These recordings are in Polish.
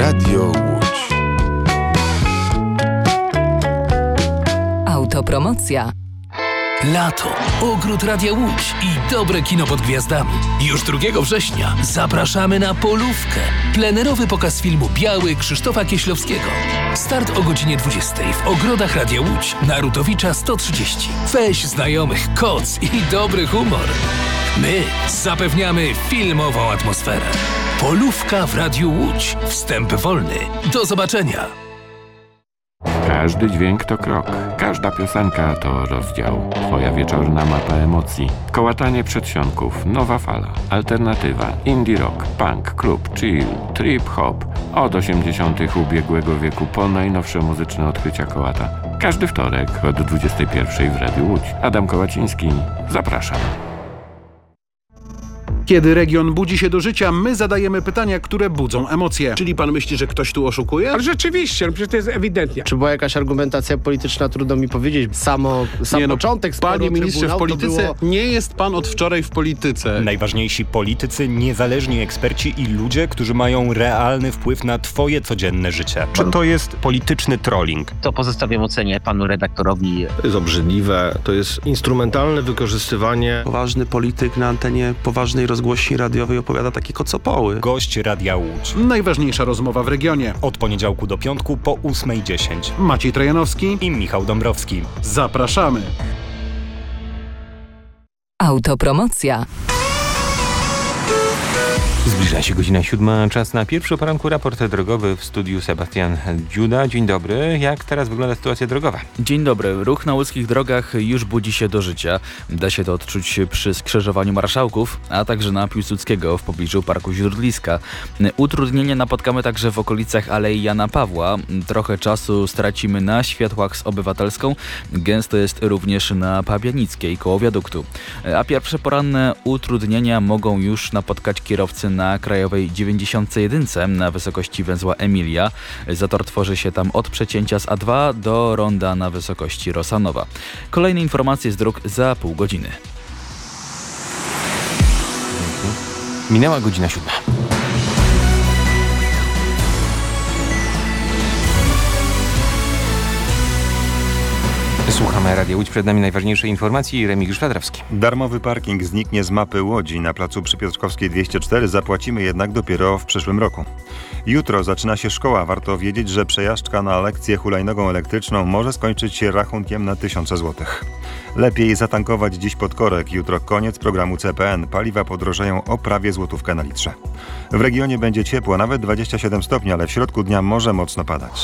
Radio Łódź. Autopromocja. Lato, ogród Radia Łódź i dobre kino pod gwiazdami. Już 2 września zapraszamy na Polówkę. Plenerowy pokaz filmu Biały Krzysztofa Kieślowskiego. Start o godzinie 20 w ogrodach Radia Łódź na Rutowicza 130. Weź znajomych, koc i dobry humor. My zapewniamy filmową atmosferę. Polówka w Radiu Łódź. Wstęp wolny. Do zobaczenia. Każdy dźwięk to krok, każda piosenka to rozdział. Twoja wieczorna mapa emocji. Kołatanie przedsionków, nowa fala, alternatywa, indie rock, punk, klub, chill, trip hop. Od 80. ubiegłego wieku po najnowsze muzyczne odkrycia kołata. Każdy wtorek od 21 w Radiu Łódź. Adam Kołaciński, zapraszam. Kiedy region budzi się do życia, my zadajemy pytania, które budzą emocje. Czyli pan myśli, że ktoś tu oszukuje? Ale rzeczywiście, przecież to jest ewidentnie. Czy była jakaś argumentacja polityczna, trudno mi powiedzieć. Sam początek sporu, panie ministrze, w polityce nie jest pan od wczoraj w polityce. Najważniejsi politycy, niezależni eksperci i ludzie, którzy mają realny wpływ na twoje codzienne życie. Czy to jest polityczny trolling? To pozostawiam ocenie panu redaktorowi. To jest obrzydliwe, to jest instrumentalne wykorzystywanie. Poważny polityk na antenie poważnej rozgłośni radiowej opowiada takie kocopoły. Gość Radia Łódź. Najważniejsza rozmowa w regionie. Od poniedziałku do piątku po 8:10. Maciej Trojanowski i Michał Dąbrowski. Zapraszamy. Autopromocja. Zbliża się godzina 7, czas na pierwszy o poranku raport drogowy w studiu Sebastian Dziuda. Dzień dobry. Jak teraz wygląda sytuacja drogowa? Dzień dobry. Ruch na łódzkich drogach już budzi się do życia. Da się to odczuć przy skrzyżowaniu Marszałków, a także na Piłsudskiego w pobliżu Parku Źródliska. Utrudnienia napotkamy także w okolicach Alei Jana Pawła. Trochę czasu stracimy na światłach z Obywatelską. Gęsto jest również na Pabianickiej koło wiaduktu. A pierwsze poranne utrudnienia mogą już napotkać kierowcy na Krajowej 91 na wysokości węzła Emilia. Zator tworzy się tam od przecięcia z A2 do ronda na wysokości Rosanowa. Kolejne informacje z dróg za pół godziny. Minęła godzina 7. Słuchamy Radia Łódź. Przed nami najważniejsze informacje i Remigiusz Fedrawski. Darmowy parking zniknie z mapy Łodzi. Na placu przy Piotrkowskiej 204 zapłacimy jednak dopiero w przyszłym roku. Jutro zaczyna się szkoła. Warto wiedzieć, że przejażdżka na lekcję hulajnogą elektryczną może skończyć się rachunkiem na 1000 złotych. Lepiej zatankować dziś pod korek. Jutro koniec programu CPN. Paliwa podrożeją o prawie złotówkę na litrze. W regionie będzie ciepło, nawet 27 stopni, ale w środku dnia może mocno padać.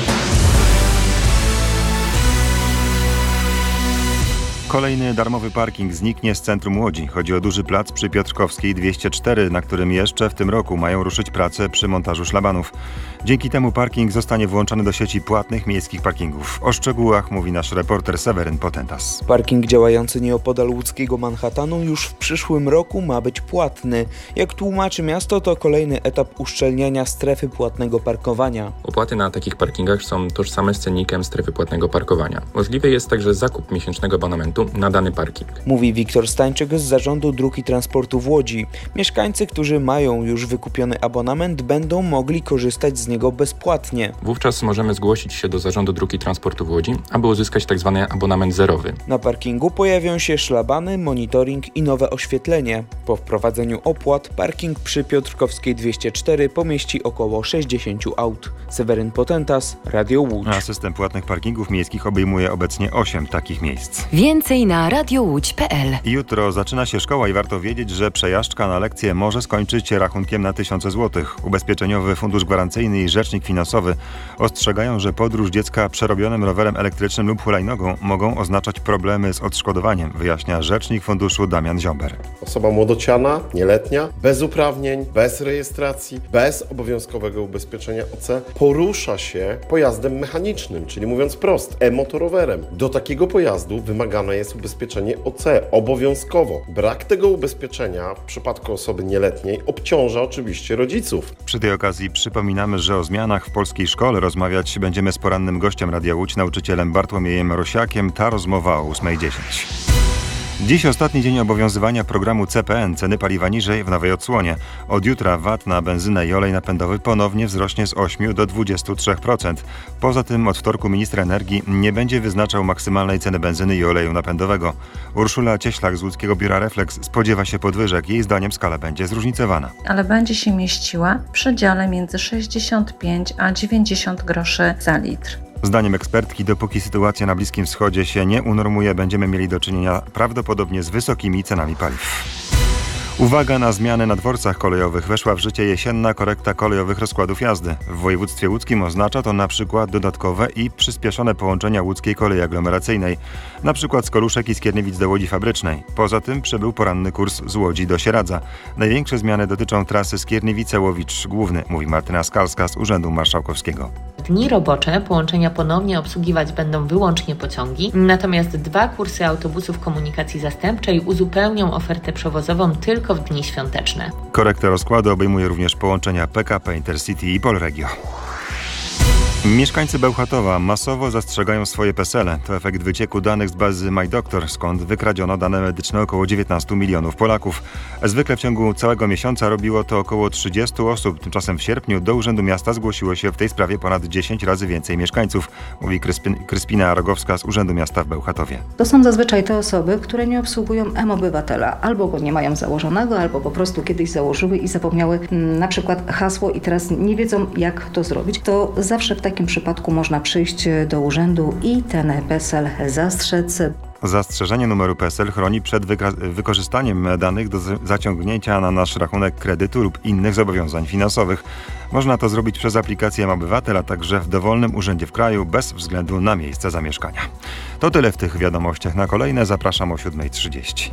Kolejny darmowy parking zniknie z centrum Łodzi. Chodzi o duży plac przy Piotrkowskiej 204, na którym jeszcze w tym roku mają ruszyć prace przy montażu szlabanów. Dzięki temu parking zostanie włączony do sieci płatnych miejskich parkingów. O szczegółach mówi nasz reporter Seweryn Potentas. Parking działający nieopodal łódzkiego Manhattanu już w przyszłym roku ma być płatny. Jak tłumaczy miasto, to kolejny etap uszczelniania strefy płatnego parkowania. Opłaty na takich parkingach są tożsame z cennikiem strefy płatnego parkowania. Możliwy jest także zakup miesięcznego abonamentu na dany parking. Mówi Wiktor Stańczyk z Zarządu Dróg i Transportu w Łodzi. Mieszkańcy, którzy mają już wykupiony abonament, będą mogli korzystać z niego bezpłatnie. Wówczas możemy zgłosić się do Zarządu Dróg i Transportu w Łodzi, aby uzyskać tzw. abonament zerowy. Na parkingu pojawią się szlabany, monitoring i nowe oświetlenie. Po wprowadzeniu opłat parking przy Piotrkowskiej 204 pomieści około 60 aut. Seweryn Potentas, Radio Łódź. A system płatnych parkingów miejskich obejmuje obecnie 8 takich miejsc. Więcej na radiołódź.pl. Jutro zaczyna się szkoła i warto wiedzieć, że przejażdżka na lekcję może skończyć się rachunkiem na 1000 złotych. Ubezpieczeniowy Fundusz Gwarancyjny i Rzecznik Finansowy ostrzegają, że podróż dziecka przerobionym rowerem elektrycznym lub hulajnogą mogą oznaczać problemy z odszkodowaniem, wyjaśnia rzecznik funduszu Damian Ziomber. Osoba młodociana, nieletnia, bez uprawnień, bez rejestracji, bez obowiązkowego ubezpieczenia OC porusza się pojazdem mechanicznym, czyli mówiąc prost, e-motorowerem. Do takiego pojazdu wymagane jest ubezpieczenie OC obowiązkowo. Brak tego ubezpieczenia w przypadku osoby nieletniej obciąża oczywiście rodziców. Przy tej okazji przypominamy, że o zmianach w polskiej szkole rozmawiać będziemy z porannym gościem Radia Łódź, nauczycielem Bartłomiejem Rosiakiem. Ta rozmowa o 8:10. Dziś ostatni dzień obowiązywania programu CPN. Ceny paliwa niżej w nowej odsłonie. Od jutra VAT na benzynę i olej napędowy ponownie wzrośnie z 8 do 23%. Poza tym od wtorku minister energii nie będzie wyznaczał maksymalnej ceny benzyny i oleju napędowego. Urszula Cieślak z łódzkiego biura Reflex spodziewa się podwyżek. Jej zdaniem skala będzie zróżnicowana. Ale będzie się mieściła w przedziale między 65 a 90 groszy za litr. Zdaniem ekspertki, dopóki sytuacja na Bliskim Wschodzie się nie unormuje, będziemy mieli do czynienia prawdopodobnie z wysokimi cenami paliw. Uwaga na zmiany na dworcach kolejowych. Weszła w życie jesienna korekta kolejowych rozkładów jazdy. W województwie łódzkim oznacza to na przykład dodatkowe i przyspieszone połączenia łódzkiej kolei aglomeracyjnej. Na przykład z Koluszek i Skierniewic do Łodzi Fabrycznej. Poza tym przybył poranny kurs z Łodzi do Sieradza. Największe zmiany dotyczą trasy Skierniewice-Łowicz Główny, mówi Martyna Skalska z Urzędu Marszałkowskiego. W dni robocze połączenia ponownie obsługiwać będą wyłącznie pociągi, natomiast 2 kursy autobusów komunikacji zastępczej uzupełnią ofertę przewozową tylko w dni świąteczne. Korekta rozkładu obejmuje również połączenia PKP Intercity i Polregio. Mieszkańcy Bełchatowa masowo zastrzegają swoje PESEL-e. To efekt wycieku danych z bazy MyDoktor, skąd wykradziono dane medyczne około 19 milionów Polaków. Zwykle w ciągu całego miesiąca robiło to około 30 osób. Tymczasem w sierpniu do Urzędu Miasta zgłosiło się w tej sprawie ponad 10 razy więcej mieszkańców, mówi Kryspina Rogowska z Urzędu Miasta w Bełchatowie. To są zazwyczaj te osoby, które nie obsługują mObywatela. Albo go nie mają założonego, albo po prostu kiedyś założyły i zapomniały na przykład hasło i teraz nie wiedzą, jak to zrobić. To zawsze w takim przypadku można przyjść do urzędu i ten PESEL zastrzec. Zastrzeżenie numeru PESEL chroni przed wykorzystaniem danych do zaciągnięcia na nasz rachunek kredytu lub innych zobowiązań finansowych. Można to zrobić przez aplikację mObywatel, a także w dowolnym urzędzie w kraju bez względu na miejsce zamieszkania. To tyle w tych wiadomościach. Na kolejne zapraszam o 7:30.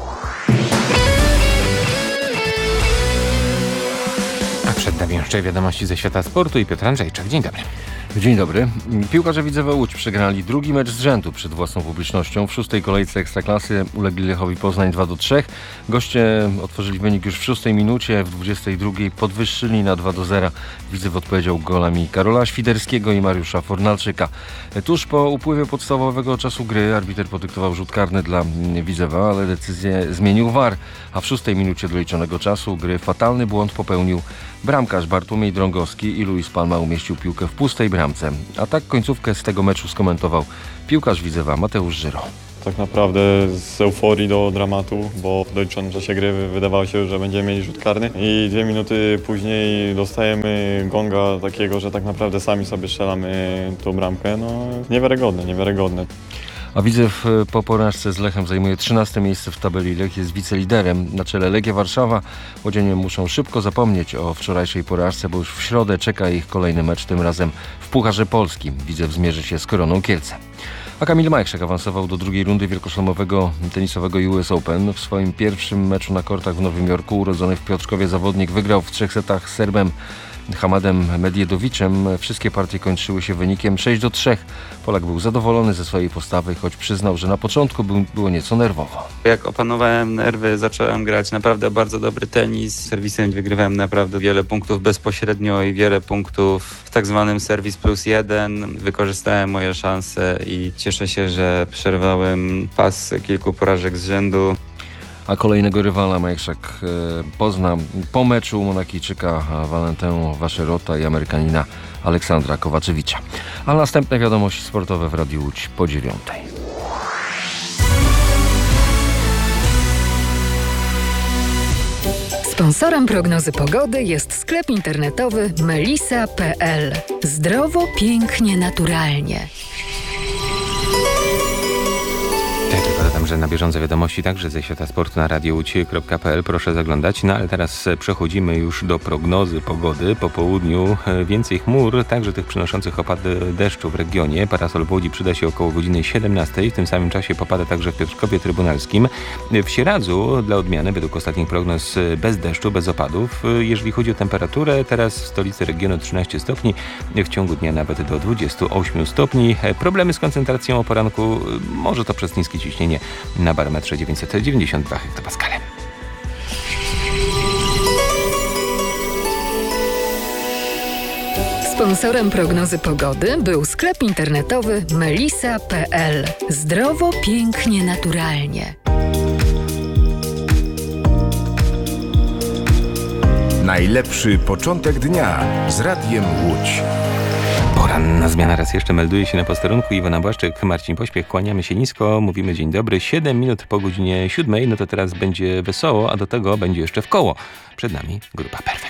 Przed nami jeszcze wiadomości ze świata sportu i Piotr Andrzejczak. Dzień dobry. Dzień dobry. Piłkarze Widzewa Łódź przegrali drugi mecz z rzędu przed własną publicznością. W 6. kolejce Ekstraklasy ulegli Lechowi Poznań 2-3. Goście otworzyli wynik już w 6 minucie, w 22 podwyższyli na 2-0. Widzew odpowiedział golami Karola Świderskiego i Mariusza Fornalczyka. Tuż po upływie podstawowego czasu gry arbiter podyktował rzut karny dla Widzewa, ale decyzję zmienił VAR, a w 6 minucie doliczonego czasu gry fatalny błąd popełnił bramkarz Bartłomiej Drągowski i Luis Palma umieścił piłkę w pustej bramce. A tak końcówkę z tego meczu skomentował piłkarz Widzewa Mateusz Żyro. Tak naprawdę z euforii do dramatu, bo w doliczonym czasie gry wydawało się, że będziemy mieli rzut karny i 2 minuty później dostajemy gonga takiego, że tak naprawdę sami sobie strzelamy tą bramkę. No niewiarygodne. A Widzew po porażce z Lechem zajmuje 13 miejsce w tabeli. Lech jest wiceliderem. Na czele Legia Warszawa. Łodzianie muszą szybko zapomnieć o wczorajszej porażce, bo już w środę czeka ich kolejny mecz, tym razem w Pucharze Polskim. Widzew zmierzy się z Koroną Kielce. A Kamil Majchrzak awansował do drugiej rundy wielkoszlemowego tenisowego US Open. W swoim pierwszym meczu na kortach w Nowym Jorku urodzony w Piotrkowie zawodnik wygrał w 3 setach z Serbem Hamadem Medjedowiczem. Wszystkie partie kończyły się wynikiem 6-3. Polak był zadowolony ze swojej postawy, choć przyznał, że na początku było nieco nerwowo. Jak opanowałem nerwy, zacząłem grać naprawdę bardzo dobry tenis. Serwisem wygrywałem naprawdę wiele punktów bezpośrednio i wiele punktów w tak zwanym serwis +1. Wykorzystałem moje szanse i cieszę się, że przerwałem pas kilku porażek z rzędu. A kolejnego rywala Majchrzak pozna po meczu Monakijczyka Valentę Vacherota i Amerykanina Aleksandra Kowaczewicza. A następne wiadomości sportowe w Radiu Łódź po 9:00. Sponsorem prognozy pogody jest sklep internetowy melisa.pl. Zdrowo, pięknie, naturalnie. Dodam, że na bieżące wiadomości także ze świata sportu na radiowódź.pl proszę zaglądać. No ale teraz przechodzimy już do prognozy pogody. Po południu więcej chmur, także tych przynoszących opady deszczu w regionie. Parasol w Łodzi przyda się około godziny 17. W tym samym czasie popada także w Piotrkowie Trybunalskim. W Sieradzu dla odmiany, według ostatnich prognoz, bez deszczu, bez opadów. Jeżeli chodzi o temperaturę, teraz w stolicy regionu 13 stopni, w ciągu dnia nawet do 28 stopni. Problemy z koncentracją o poranku, może to przez niskie ciśnienie na barometrze 992 hektopaskale. Sponsorem prognozy pogody był sklep internetowy melisa.pl. Zdrowo, pięknie, naturalnie. Najlepszy początek dnia z Radiem Łódź. Poranna zmiana raz jeszcze melduje się na posterunku. Iwona Błaszczyk, Marcin Pośpiech, kłaniamy się nisko, mówimy dzień dobry. 7 minut po godzinie 7, no to teraz będzie wesoło, a do tego będzie jeszcze w koło. Przed nami grupa Perfekt.